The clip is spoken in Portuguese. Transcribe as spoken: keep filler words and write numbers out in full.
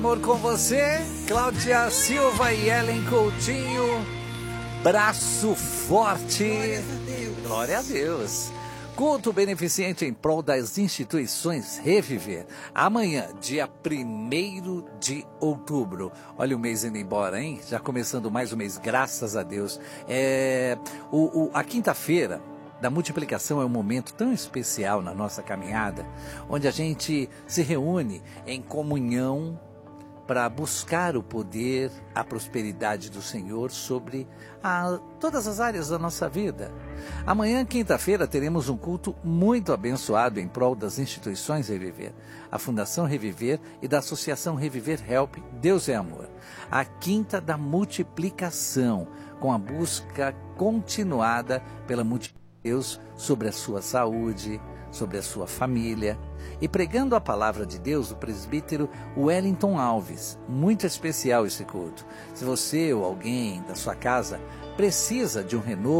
Amor com você, Cláudia Silva e Ellen Coutinho, braço forte, glória a Deus. Culto beneficente em prol das instituições Reviver, amanhã, dia primeiro de outubro. Olha o mês indo embora, hein? Já começando mais um mês, graças a Deus. É, o, o, a quinta-feira da multiplicação é um momento tão especial na nossa caminhada, onde a gente se reúne em comunhão para buscar o poder, a prosperidade do Senhor sobre a, todas as áreas da nossa vida. Amanhã, quinta-feira, teremos um culto muito abençoado em prol das instituições Reviver, a Fundação Reviver e da Associação Reviver Help, Deus é Amor. A quinta da multiplicação, com a busca continuada pela multiplicação de Deus sobre a sua saúde, sobre a sua família, e pregando a palavra de Deus, o presbítero Wellington Alves. Muito especial esse culto. Se você ou alguém da sua casa precisa de um renovo,